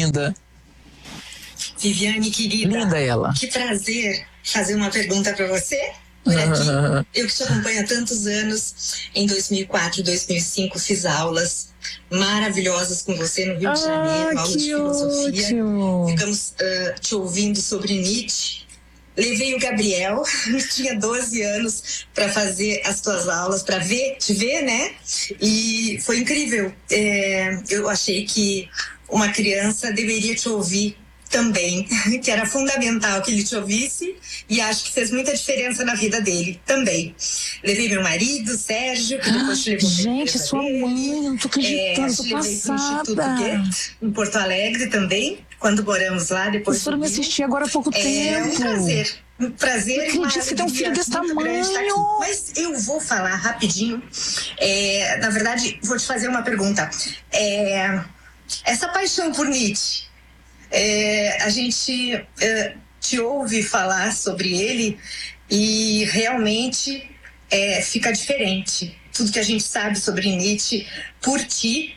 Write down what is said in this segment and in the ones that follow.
linda. Viviane, querida. Linda ela. Que prazer fazer uma pergunta para você. Por aqui. Eu que te acompanho há tantos anos. Em 2004, 2005, fiz aulas maravilhosas com você no Rio de Janeiro, aulas de filosofia. Ótimo. Ficamos te ouvindo sobre Nietzsche. Levei o Gabriel, tinha 12 anos, para fazer as tuas aulas, para te ver, né? E foi incrível. Eu achei que uma criança deveria te ouvir também, que era fundamental que ele te ouvisse, e acho que fez muita diferença na vida dele também. Levei meu marido, Sérgio, que depois te levou. Gente, sua mãe, não tô acreditando, tô passada. Goethe, em Porto Alegre também, quando moramos lá. Depois vocês foram me assistir agora há pouco tempo. É um prazer. Um prazer. Eu acredito que tem um filho desse tamanho. Mas eu vou falar rapidinho. Na verdade, vou te fazer uma pergunta. Essa paixão por Nietzsche, a gente te ouve falar sobre ele e realmente fica diferente. Tudo que a gente sabe sobre Nietzsche, por ti,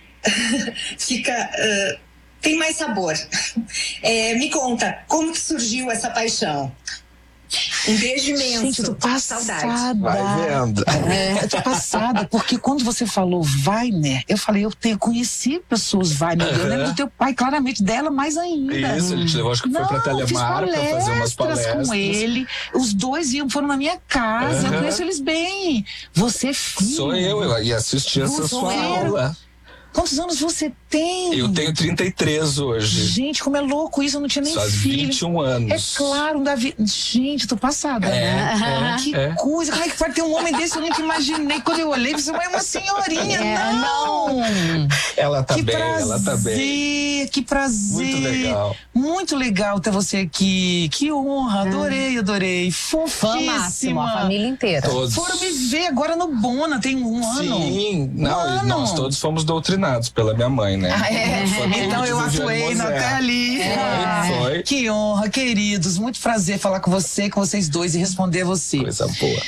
tem mais sabor. Me conta, como que surgiu essa paixão? Um beijo imenso. Gente, eu tô passada. Saudade. Vai vendo. Eu tô passada, porque quando você falou Weiner, eu falei, conheci pessoas Weiner. Eu lembro do teu pai, claramente, dela mais ainda. Isso, ele te levou, acho que foi pra Telemarca fazer umas palestras com ele. Os dois foram na minha casa, eu conheço eles bem. Você é filho. Sou eu ia assistir essa sua aula. Quantos anos você tem? Eu tenho 33 hoje. Gente, como é louco isso, eu não tinha nem faz filho. 21 anos. É claro, Davi. Gente, tô passada, né? Que coisa. Como é que pode ter um homem desse? Eu nunca imaginei. Quando eu olhei, você é uma senhorinha. Não! Ela tá que bem, prazer, ela tá bem. Que prazer. Muito legal. Muito legal ter você aqui. Que honra. Adorei. Fofíssima. A família inteira. Todos. Foram me ver agora no Bona, tem um ano. Sim, não, e nós todos fomos doutrinados pela minha mãe, né? Então eu atuei até ali. Foi. Que honra, queridos. Muito prazer falar com vocês dois e responder a você. Coisa boa.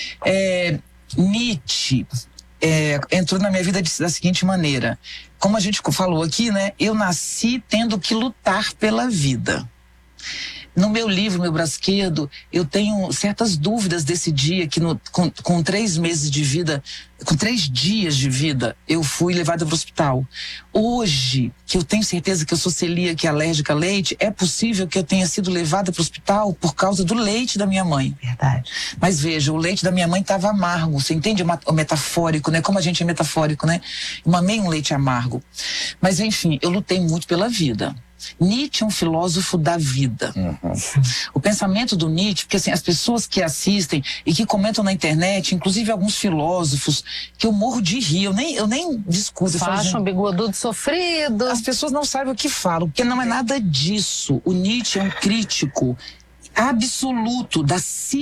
Nietzsche entrou na minha vida da seguinte maneira. Como a gente falou aqui, né? Eu nasci tendo que lutar pela vida. No meu livro, Meu Braço Esquerdo, eu tenho certas dúvidas desse dia que com 3 meses de vida, com 3 dias de vida, eu fui levada para o hospital. Hoje, que eu tenho certeza que eu sou celíaca e alérgica a leite, é possível que eu tenha sido levada para o hospital por causa do leite da minha mãe. Verdade. Mas veja, o leite da minha mãe estava amargo. Você entende o metafórico, né? Como a gente é metafórico, né? Eu mamei um leite amargo. Mas enfim, eu lutei muito pela vida. Nietzsche é um filósofo da vida. O pensamento do Nietzsche, porque assim, as pessoas que assistem e que comentam na internet, inclusive alguns filósofos, que eu morro de rir, eu nem discuto. Acham bigodudo sofrido. As pessoas não sabem o que falam, porque não é nada disso. O Nietzsche é um crítico absoluto da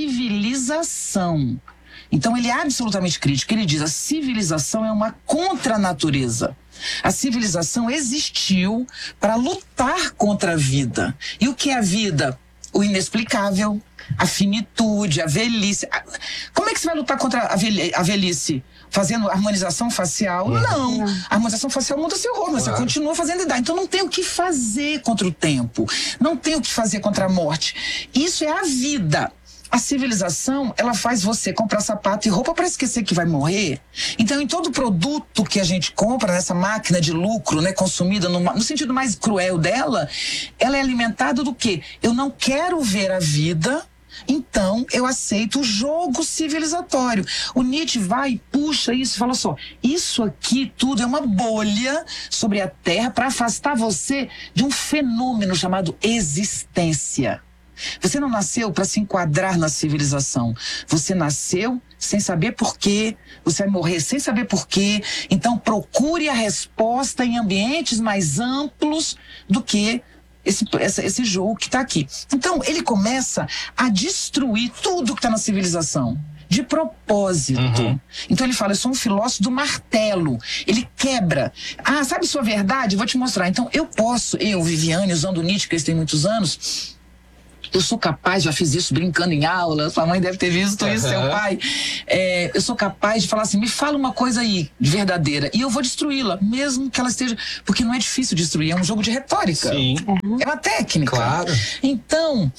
civilização. Então ele é absolutamente crítico. Ele diz: a civilização é uma contranatureza. A civilização existiu para lutar contra a vida. E o que é a vida? O inexplicável, a finitude, a velhice. Como é que você vai lutar contra a velhice? Fazendo harmonização facial? Não. A harmonização facial muda seu rosto, mas você continua fazendo idade. Então não tem o que fazer contra o tempo. Não tem o que fazer contra a morte. Isso é a vida. A civilização, ela faz você comprar sapato e roupa para esquecer que vai morrer. Então, em todo produto que a gente compra, nessa máquina de lucro, né, consumida no sentido mais cruel dela, ela é alimentada do quê? Eu não quero ver a vida, então eu aceito o jogo civilizatório. O Nietzsche vai e puxa isso e fala só: isso aqui tudo é uma bolha sobre a Terra para afastar você de um fenômeno chamado existência. Você não nasceu para se enquadrar na civilização. Você nasceu sem saber por quê. Você vai morrer sem saber por quê. Então procure a resposta em ambientes mais amplos do que esse jogo que está aqui. Então ele começa a destruir tudo que está na civilização. De propósito. Então ele fala: eu sou um filósofo do martelo. Ele quebra. Sabe sua verdade? Vou te mostrar. Então eu, Viviane, usando Nietzsche, que eles têm muitos anos, Eu sou capaz, já fiz isso brincando em aula, sua mãe deve ter visto isso, seu pai. Eu sou capaz de falar assim, me fala uma coisa aí, verdadeira, e eu vou destruí-la, mesmo que ela esteja... Porque não é difícil destruir, é um jogo de retórica. Sim. É uma técnica. Claro. Então...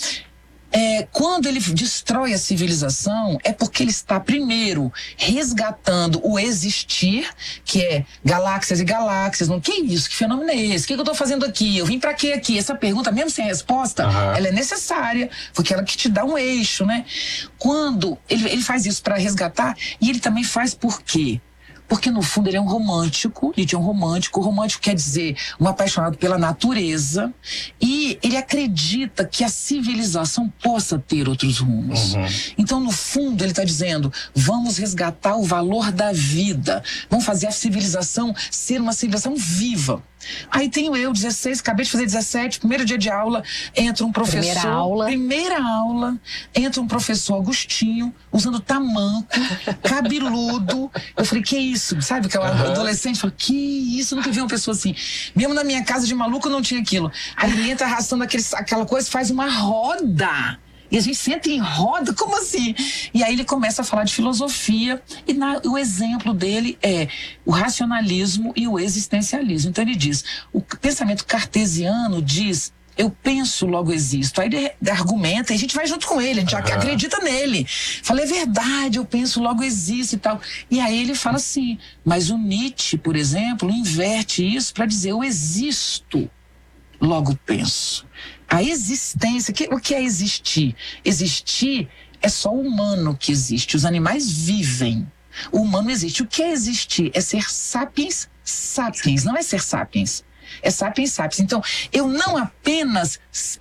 quando ele destrói a civilização, é porque ele está, primeiro, resgatando o existir, que é galáxias e galáxias. Não, que isso? Que fenômeno é esse? O que eu estou fazendo aqui? Eu vim para quê aqui? Essa pergunta, mesmo sem resposta, ela é necessária, porque ela que te dá um eixo, né? Quando ele faz isso para resgatar, e ele também faz por quê? Porque, no fundo, ele é um romântico, Nietzsche é um romântico. O romântico quer dizer um apaixonado pela natureza. E ele acredita que a civilização possa ter outros rumos. Então, no fundo, ele está dizendo, vamos resgatar o valor da vida. Vamos fazer a civilização ser uma civilização viva. Aí tenho eu, 16, acabei de fazer 17, primeiro dia de aula, entra um professor... Primeira aula, entra um professor Agostinho, usando tamanco, cabeludo. Eu falei, que isso? Sabe, que o adolescente fala, que isso? Eu nunca vi uma pessoa assim. Mesmo na minha casa de maluco não tinha aquilo. Aí ele entra arrastando aquela coisa, faz uma roda. E a gente senta em roda, como assim? E aí ele começa a falar de filosofia, e o exemplo dele é o racionalismo e o existencialismo. Então ele diz, o pensamento cartesiano diz, eu penso, logo existo. Aí ele argumenta e a gente vai junto com ele, a gente acredita nele. Fala, é verdade, eu penso, logo existo e tal. E aí ele fala assim, mas o Nietzsche, por exemplo, inverte isso para dizer, eu existo, logo penso. A existência, o que é existir? Existir é só o humano que existe, os animais vivem. O humano existe. O que é existir? É ser sapiens sapiens, não é ser sapiens. É sapiens sapiens. Então, eu não apenas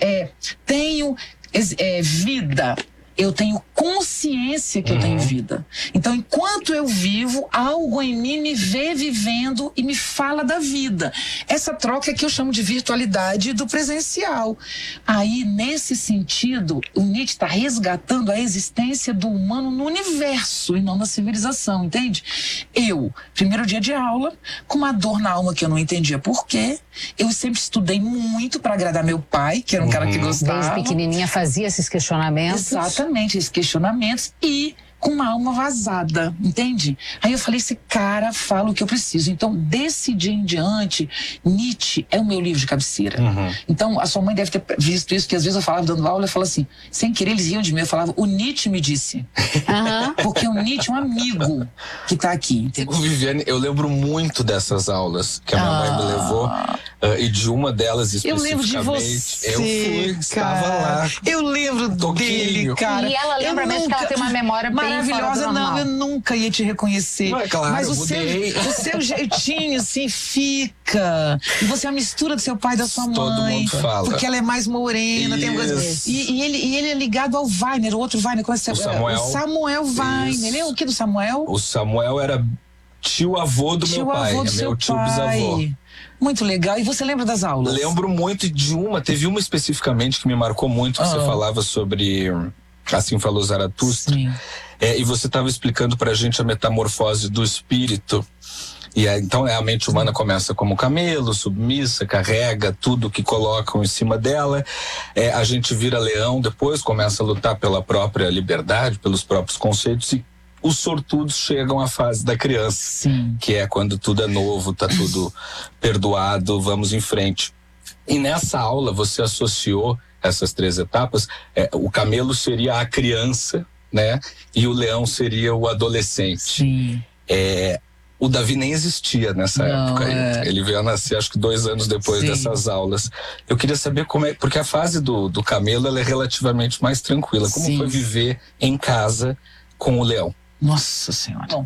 tenho vida, eu tenho consciência que eu tenho vida. Então, enquanto eu vivo, algo em mim me vê vivendo e me fala da vida. Essa troca é que eu chamo de virtualidade do presencial. Aí, nesse sentido, o Nietzsche está resgatando a existência do humano no universo e não na civilização, entende? Eu, primeiro dia de aula, com uma dor na alma que eu não entendia por quê. Eu sempre estudei muito para agradar meu pai, que era um cara que gostava. Desde pequenininha fazia esses questionamentos. Exatamente, esses questionamentos e com uma alma vazada, entende? Aí eu falei, esse cara fala o que eu preciso. Então, desse dia em diante, Nietzsche é o meu livro de cabeceira. Então, a sua mãe deve ter visto isso, que às vezes eu falava dando aula, eu falava assim, sem querer eles riam de mim, eu falava, o Nietzsche me disse. Porque o Nietzsche é um amigo que tá aqui, entendeu? Viviane, eu lembro muito dessas aulas que a minha mãe me levou, e de uma delas especificamente. Eu lembro de você, eu fui, estava lá. Eu lembro dele, cara. E ela lembra mesmo que ela tem uma memória bem maravilhosa, não, eu nunca ia te reconhecer. Não, é claro, mas o seu jeitinho, assim, fica. E você é a mistura do seu pai e da sua mãe. Todo mundo fala. Porque ela é mais morena, tem uma coisa. E ele é ligado ao Weiner, o outro Weiner. O Samuel Weiner. Lembra o que do Samuel? O Samuel era tio-avô do meu pai. Tio-avô do seu tio-bisavô. Muito legal. E você lembra das aulas? Lembro muito de uma. Teve uma especificamente que me marcou muito, que você falava sobre... Assim falou Zaratustra. Sim. E você estava explicando pra gente a metamorfose do espírito. E então a mente humana começa como camelo, submissa, carrega tudo que colocam em cima dela. A gente vira leão, depois começa a lutar pela própria liberdade, pelos próprios conceitos, e os sortudos chegam à fase da criança. Sim. Que é quando tudo é novo, tá tudo perdoado, vamos em frente. E nessa aula você associou essas 3 etapas. O camelo seria a criança, né? E o leão seria o adolescente. Sim. O Davi nem existia nessa época. Ele veio a nascer, acho que 2 anos depois dessas aulas. Eu queria saber como é, porque a fase do camelo ela é relativamente mais tranquila. Como foi viver em casa com o leão? Nossa Senhora. Bom,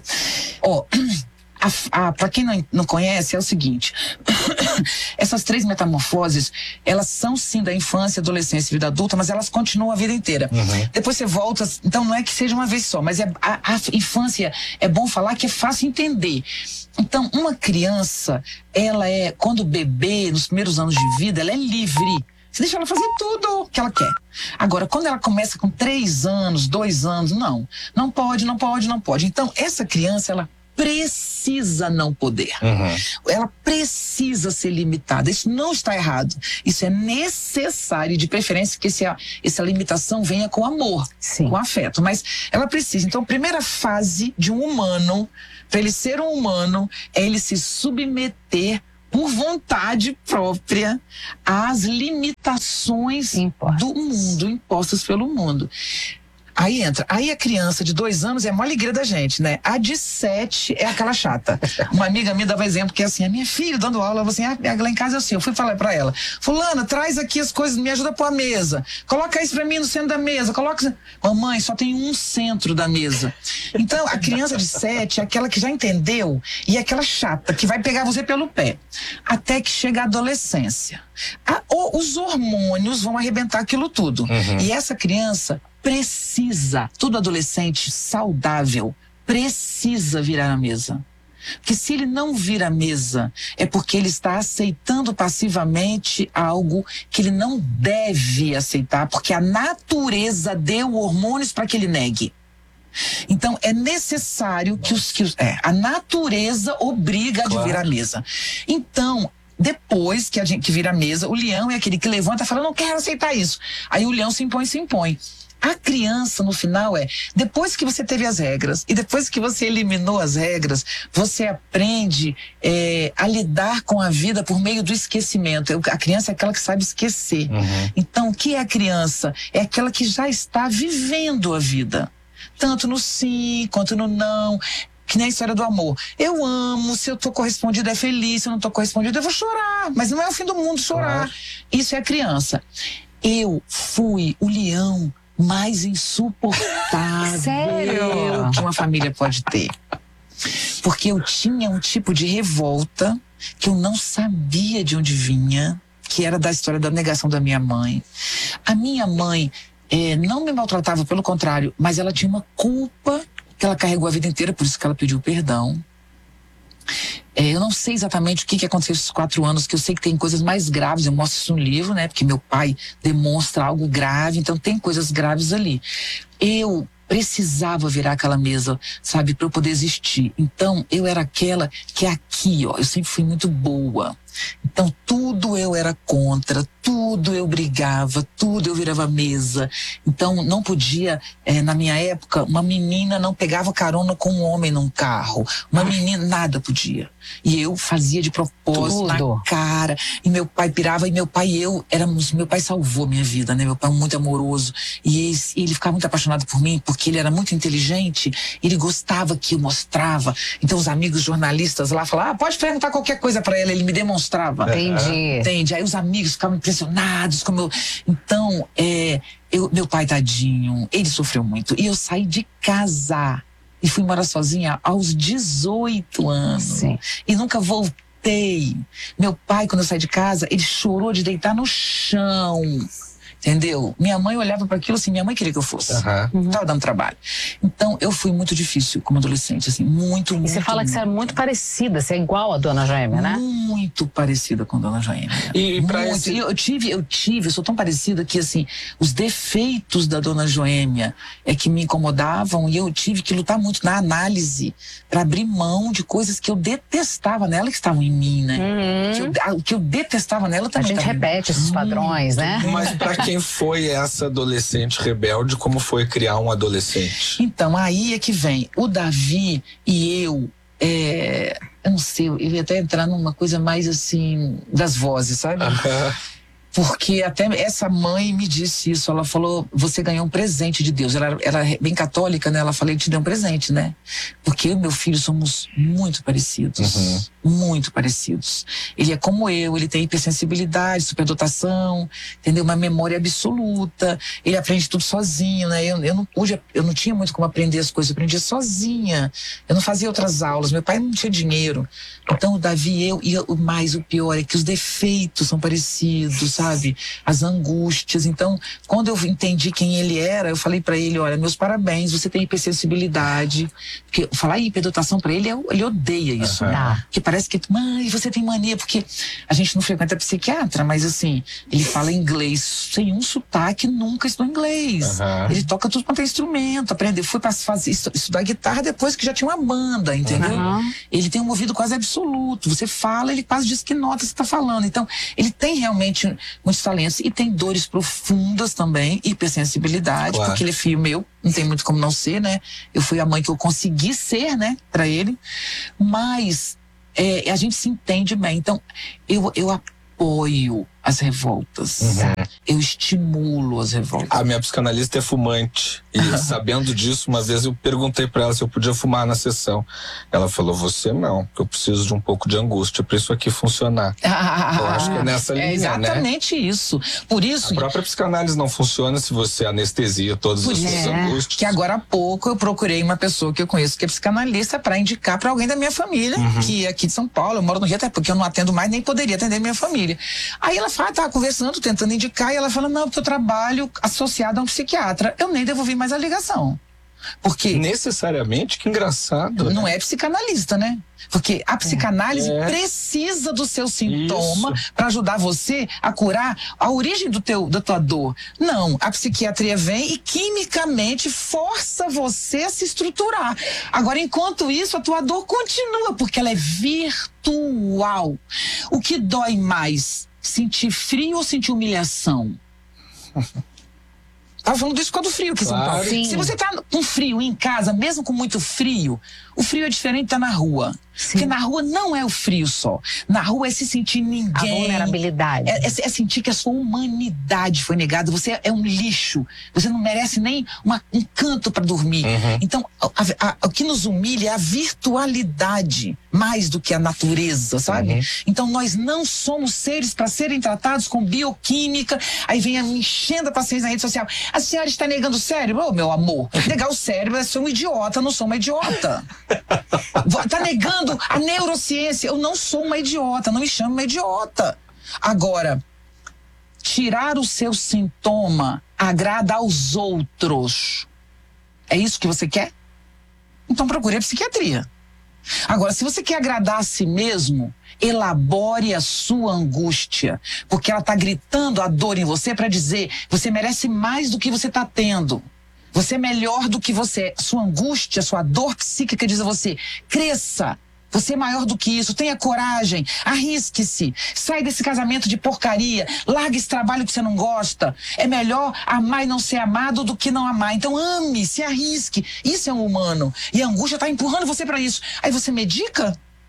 para quem não conhece, é o seguinte. Essas 3 metamorfoses, elas são sim da infância, adolescência e vida adulta, mas elas continuam a vida inteira. Depois você volta, então não é que seja uma vez só, mas a infância, é bom falar que é fácil entender. Então, uma criança, ela quando bebê, nos primeiros anos de vida, ela é livre. Você deixa ela fazer tudo que ela quer. Agora, quando ela começa com 3 anos, 2 anos, não pode. Então, essa criança, ela precisa não poder. Ela precisa ser limitada. Isso não está errado. Isso é necessário, de preferência que essa limitação venha com amor, Sim. com afeto. Mas ela precisa. Então, a primeira fase de um humano, para ele ser um humano, é ele se submeter por vontade própria às limitações do mundo, impostas pelo mundo. Aí entra. Aí a criança de 2 anos é a maior alegria da gente, né? A de 7 é aquela chata. Uma amiga minha dava exemplo que é assim, a minha filha dando aula, ela assim, lá em casa é assim, eu fui falar pra ela, fulana, traz aqui as coisas, me ajuda a pôr a mesa. Coloca isso pra mim no centro da mesa, coloca... Mamãe, só tem um centro da mesa. Então, a criança de 7 é aquela que já entendeu e é aquela chata que vai pegar você pelo pé. Até que chega a adolescência. Os hormônios vão arrebentar aquilo tudo. E essa criança precisa, todo adolescente saudável precisa virar a mesa. Porque se ele não vira a mesa, é porque ele está aceitando passivamente algo que ele não deve aceitar, porque a natureza deu hormônios para que ele negue. Então, é necessário que a natureza obriga a virar a mesa. Então, depois que a gente vira a mesa, o leão é aquele que levanta e fala, não quero aceitar isso. Aí o leão se impõe. A criança, no final, depois que você teve as regras e depois que você eliminou as regras, você aprende a lidar com a vida por meio do esquecimento. A criança é aquela que sabe esquecer. Então, o que é a criança? É aquela que já está vivendo a vida. Tanto no sim, quanto no não. Que nem a história do amor. Eu amo, se eu tô correspondido é feliz, se eu não tô correspondido eu vou chorar. Mas não é o fim do mundo chorar. Isso é a criança. Eu fui o leão mais insuportável Sério? que uma família pode ter. Porque eu tinha um tipo de revolta que eu não sabia de onde vinha, que era da história da negação da minha mãe. A minha mãe não me maltratava, pelo contrário, mas ela tinha uma culpa que ela carregou a vida inteira, por isso que ela pediu perdão. Eu não sei exatamente o que aconteceu esses 4 anos, que eu sei que tem coisas mais graves, eu mostro isso no livro, né? Porque meu pai demonstra algo grave, então tem coisas graves ali. Eu precisava virar aquela mesa, sabe, para eu poder existir. Então, eu era aquela que aqui, ó, eu sempre fui muito boa. Então, tudo eu era contra, tudo eu brigava, tudo eu virava mesa. Então, não podia, na minha época, uma menina não pegava carona com um homem num carro. Uma menina, nada podia. E eu fazia de propósito, na cara. E meu pai pirava, e meu pai e eu éramos... Meu pai salvou minha vida, né? Meu pai é muito amoroso. E ele ficava muito apaixonado por mim, porque ele era muito inteligente. Ele gostava que eu mostrava. Então, os amigos jornalistas lá falavam, pode perguntar qualquer coisa pra ela. Ele me demonstrava. Entende? Aí os amigos ficavam impressionados como eu... Então, meu pai, tadinho, ele sofreu muito. E eu saí de casa e fui morar sozinha aos 18 anos. Sim. E nunca voltei. Meu pai, quando eu saí de casa, ele chorou de deitar no chão. Entendeu? Minha mãe olhava para aquilo assim, minha mãe queria que eu fosse. Tava dando trabalho. Então, eu fui muito difícil como adolescente, assim, muito. E você fala que você é muito parecida, você é igual a Dona Joêmia, né? Muito parecida com a Dona Joêmia. E pra muito. Eu sou tão parecida que, assim, os defeitos da Dona Joêmia é que me incomodavam e eu tive que lutar muito na análise para abrir mão de coisas que eu detestava nela que estavam em mim, né? O que eu detestava nela também. A gente repete esses padrões, né? Mas pra quem foi essa adolescente rebelde, como foi criar um adolescente? Então, aí é que vem. O Davi e eu não sei, eu ia até entrar numa coisa mais assim, das vozes, sabe? Porque até essa mãe me disse isso, ela falou, você ganhou um presente de Deus. Ela é bem católica, né? Ela falou, ele te deu um presente, né? Porque eu e meu filho somos muito parecidos. Muito parecidos. Ele é como ele tem hipersensibilidade, superdotação, entendeu? Uma memória absoluta. Ele aprende tudo sozinho, né? Eu não tinha muito como aprender as coisas, eu aprendia sozinha. Eu não fazia outras aulas, meu pai não tinha dinheiro. Então o Davi e eu, o pior é que os defeitos são parecidos, sabe? sabe? As angústias. Então, quando eu entendi quem ele era, eu falei pra ele, olha, meus parabéns, você tem hipersensibilidade. Porque falar em hiperdotação pra ele, ele odeia isso. Né? Porque parece que, mãe, você tem mania, porque a gente não frequenta psiquiatra, mas assim, ele fala inglês sem um sotaque, nunca estudou inglês. Ele toca tudo quanto é instrumento, aprendeu, foi pra estudar guitarra depois que já tinha uma banda, entendeu? Ele tem um ouvido quase absoluto. Você fala, ele quase diz que nota você tá falando. Então, ele tem realmente muitos talentos e tem dores profundas também, hipersensibilidade, porque ele é filho meu, não tem muito como não ser, né? Eu fui a mãe que eu consegui ser, né, pra ele. Mas a gente se entende bem. Então, eu apoio as revoltas. Eu estimulo as revoltas. A minha psicanalista é fumante. E sabendo disso, uma vez eu perguntei pra ela se eu podia fumar na sessão. Ela falou, você não, que eu preciso de um pouco de angústia pra isso aqui funcionar. Eu acho que é nessa linha, exatamente isso. Por isso... A própria psicanálise não funciona se você anestesia todas as suas angústias. Que agora há pouco eu procurei uma pessoa que eu conheço que é psicanalista pra indicar pra alguém da minha família, que é aqui de São Paulo, eu moro no Rio, até porque eu não atendo mais, nem poderia atender minha família. Aí ela fala, tava conversando, tentando indicar, e ela fala, não, porque eu trabalho associado a um psiquiatra. Eu nem devolvi mais a ligação. Porque... Necessariamente? Que engraçado. Não é psicanalista, né? Porque a psicanálise precisa do seu sintoma para ajudar você a curar a origem da tua dor. Não, a psiquiatria vem e quimicamente força você a se estruturar. Agora, enquanto isso, a tua dor continua, porque ela é virtual. O que dói mais? Sentir frio ou sentir humilhação? Tava falando disso por causa do frio aqui em São Paulo. Se você tá com frio em casa, mesmo com muito frio, o frio é diferente tá na rua. Porque na rua não é o frio só. Na rua é se sentir ninguém. A vulnerabilidade. É sentir que a sua humanidade foi negada. Você é um lixo. Você não merece nem um canto para dormir. Então, o que nos humilha é a virtualidade, mais do que a natureza, sabe? Então, nós não somos seres para serem tratados com bioquímica. Aí vem me enchendo a paciência na rede social. A senhora está negando o cérebro? Ô, meu amor, negar o cérebro é ser um idiota, não sou uma idiota. Tá negando a neurociência, eu não sou uma idiota, não me chamo uma idiota. Agora, tirar o seu sintoma agrada aos outros. É isso que você quer? Então procure a psiquiatria. Agora, se você quer agradar a si mesmo, elabore a sua angústia, porque ela tá gritando a dor em você para dizer, você merece mais do que você tá tendo. Você é melhor do que você é. Sua angústia, sua dor psíquica diz a você, cresça. Você é maior do que isso, tenha coragem, arrisque-se, sai desse casamento de porcaria, larga esse trabalho que você não gosta. É melhor amar e não ser amado do que não amar. Então ame, se arrisque. Isso é um humano. E a angústia está empurrando você para isso. Aí você medica?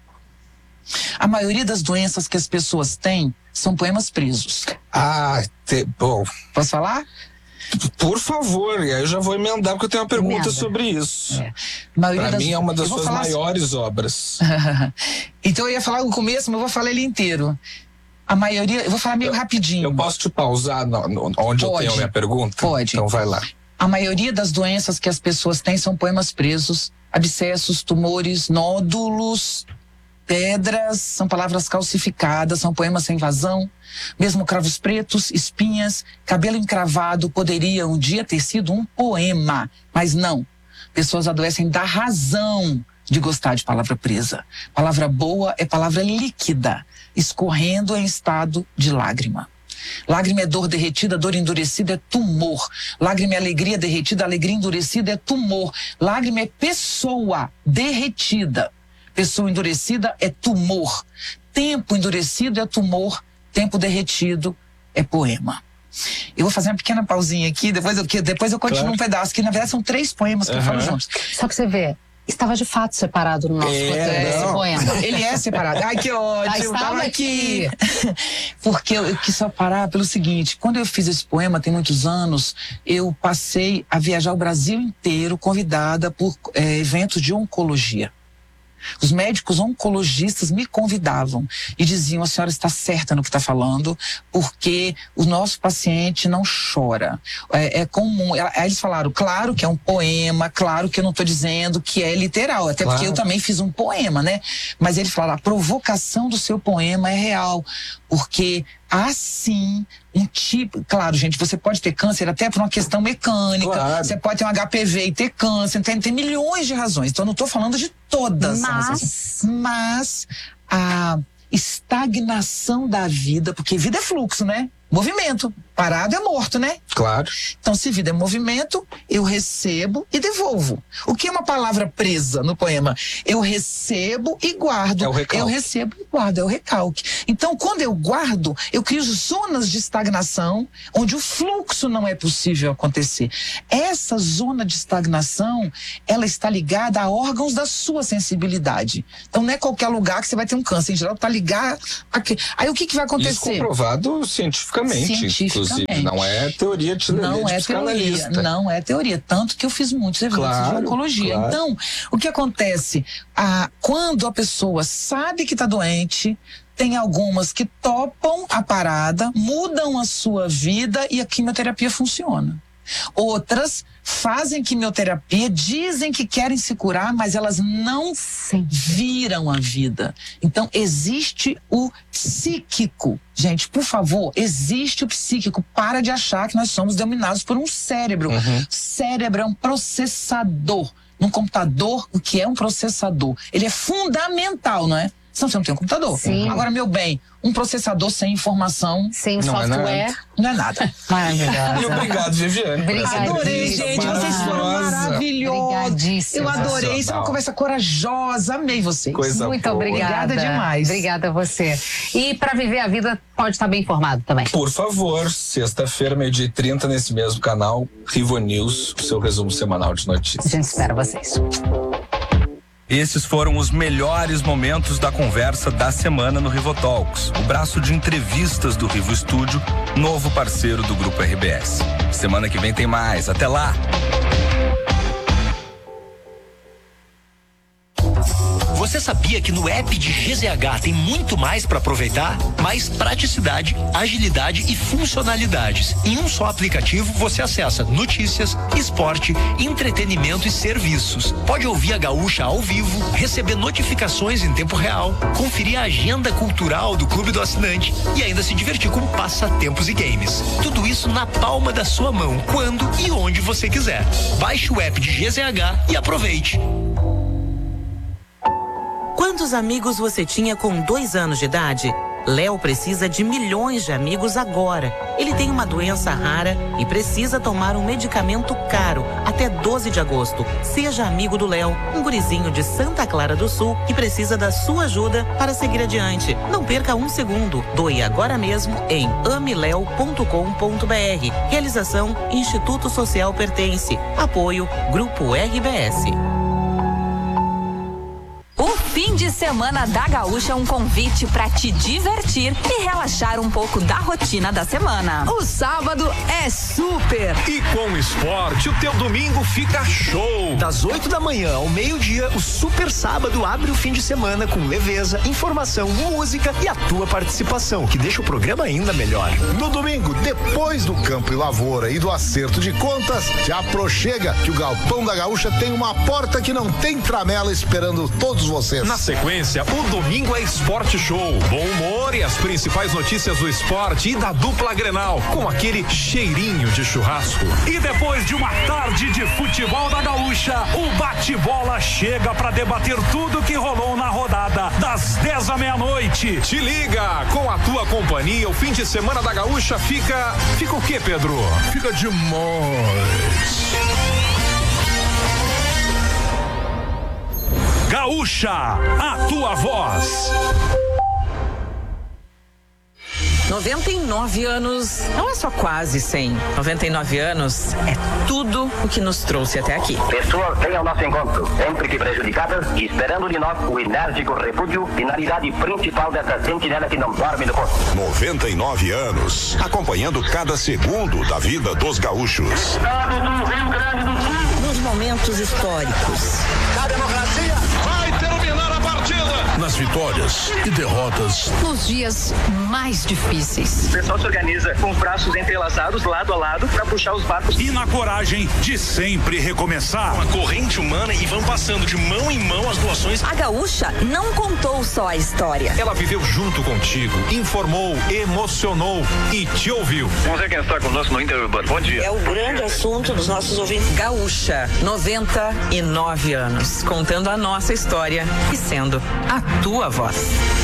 A maioria das doenças que as pessoas têm são poemas presos. Bom. Posso falar? Por favor, e aí eu já vou emendar porque eu tenho uma pergunta sobre isso. Para mim é uma das suas maiores obras. Então eu ia falar no começo, mas eu vou falar ele inteiro. A maioria, eu vou falar meio rapidinho. Eu posso te pausar onde eu tenho a minha pergunta? Pode. Então vai lá. A maioria das doenças que as pessoas têm são poemas presos, abscessos, tumores, nódulos, pedras, são palavras calcificadas, são poemas sem vazão. Mesmo cravos pretos, espinhas, cabelo encravado poderia um dia ter sido um poema, mas não. Pessoas adoecem da razão de gostar de palavra presa. Palavra boa é palavra líquida, escorrendo em estado de lágrima. Lágrima é dor derretida, dor endurecida é tumor. Lágrima é alegria derretida, alegria endurecida é tumor. Lágrima é pessoa derretida. Pessoa endurecida é tumor. Tempo endurecido é tumor. Tempo derretido é poema. Eu vou fazer uma pequena pausinha aqui, depois eu continuo um pedaço, que na verdade são 3 poemas que eu falo juntos. Só que você vê, estava de fato separado no nosso roteiro esse poema. Ele é separado. Ai, que ótimo, estava aqui. Porque eu quis só parar pelo seguinte, quando eu fiz esse poema, tem muitos anos, eu passei a viajar o Brasil inteiro, convidada por eventos de oncologia. Os médicos oncologistas me convidavam e diziam, a senhora está certa no que está falando, porque o nosso paciente não chora. É comum. Aí eles falaram, claro que é um poema, claro que eu não estou dizendo que é literal, até porque eu também fiz um poema, né? Mas eles falaram, a provocação do seu poema é real, porque há sim um tipo... Claro, gente, você pode ter câncer até por uma questão mecânica. Claro. Você pode ter um HPV e ter câncer. Tem milhões de razões. Então, eu não estou falando de todas. Mas a estagnação da vida... Porque vida é fluxo, né? Movimento. Parado é morto, né? Claro. Então, se vida é movimento, eu recebo e devolvo. O que é uma palavra presa no poema? Eu recebo e guardo. É o recalque. Eu recebo e guardo, é o recalque. Então, quando eu guardo, eu crio zonas de estagnação onde o fluxo não é possível acontecer. Essa zona de estagnação, ela está ligada a órgãos da sua sensibilidade. Então, não é qualquer lugar que você vai ter um câncer. Em geral, está ligado aqui. Aí, o que vai acontecer? Isso comprovado cientificamente. Inclusive, não é teoria de psicanalista. Não é teoria, tanto que eu fiz muitos eventos de oncologia. Claro. Então, o que acontece? Quando a pessoa sabe que está doente, tem algumas que topam a parada, mudam a sua vida e a quimioterapia funciona. Outras fazem quimioterapia, dizem que querem se curar, mas elas não viram a vida. Então, existe o psíquico. Gente, por favor, existe o psíquico. Para de achar que nós somos dominados por um cérebro. O cérebro é um processador. Num computador, o que é um processador? Ele é fundamental, não é? Senão você não tem um computador. Sim. Agora, meu bem, um processador sem informação... Sem software... Não é nada. Maravilhosa. E obrigado, Viviane. Adorei, gente. Vocês foram maravilhosos. Obrigadíssima. Eu adorei. Isso é uma conversa corajosa. Amei vocês. Coisa Muito boa. obrigada. Demais. Obrigada a você. E para viver a vida, pode estar bem informado também. Por favor, sexta-feira, 12h30, nesse mesmo canal, Rivo News, o seu resumo semanal de A notícias. gente espera vocês. Esses foram os melhores momentos da conversa da semana no Rivo Talks, o braço de entrevistas do Rivo Estúdio, novo parceiro do Grupo RBS. Semana que vem tem mais. Até lá! Você sabia que no app de GZH tem muito mais para aproveitar? Mais praticidade, agilidade e funcionalidades. Em um só aplicativo você acessa notícias, esporte, entretenimento e serviços. Pode ouvir a Gaúcha ao vivo, receber notificações em tempo real, conferir a agenda cultural do Clube do Assinante e ainda se divertir com passatempos e games. Tudo isso na palma da sua mão, quando e onde você quiser. Baixe o app de GZH e aproveite. Quantos amigos você tinha com 2 anos de idade? Léo precisa de milhões de amigos agora. Ele tem uma doença rara e precisa tomar um medicamento caro até 12 de agosto. Seja amigo do Léo, um gurizinho de Santa Clara do Sul que precisa da sua ajuda para seguir adiante. Não perca um segundo. Doe agora mesmo em ameleo.com.br. Realização Instituto Social Pertence. Apoio Grupo RBS. O fim de semana da Gaúcha é um convite para te divertir e relaxar um pouco da rotina da semana. O sábado é super! E com o esporte, o teu domingo fica show! Das 8 da manhã ao meio-dia, o Super Sábado abre o fim de semana com leveza, informação, música e a tua participação, que deixa o programa ainda melhor. No domingo, depois do Campo e Lavoura e do acerto de contas, te aproxega que o Galpão da Gaúcha tem uma porta que não tem tramela esperando todos vocês. Na sequência, o Domingo é Esporte Show. Bom humor e as principais notícias do esporte e da dupla Grenal, com aquele cheirinho de churrasco. E depois de uma tarde de futebol da Gaúcha, o Bate-Bola chega para debater tudo que rolou na rodada, das 10 à meia-noite. Te liga! Com a tua companhia, o fim de semana da Gaúcha fica o quê, Pedro? Fica demais. Gaúcha, a tua voz. 99 anos não é só quase 100. 99 anos é tudo o que nos trouxe até aqui. Pessoas vêm ao nosso encontro, sempre que prejudicadas, e esperando de nós o enérgico repúdio, finalidade principal dessa sentinela que não dorme no posto. 99 anos, acompanhando cada segundo da vida dos gaúchos. Estado do Rio Grande do Sul. Nos momentos históricos. A democracia vai terminar a partida. Nas vitórias e derrotas. Nos dias mais difíceis. O pessoal se organiza com os braços entrelaçados, lado a lado, para puxar os barcos. E na coragem de sempre recomeçar. Uma corrente humana e vão passando de mão em mão as doações. A Gaúcha não contou só a história. Ela viveu junto contigo, informou, emocionou e te ouviu. Vamos ver quem está conosco no Interurbano. Bom dia. É o grande assunto dos nossos ouvintes. Gaúcha, 99 anos, contando a nossa história e sendo a tua voz.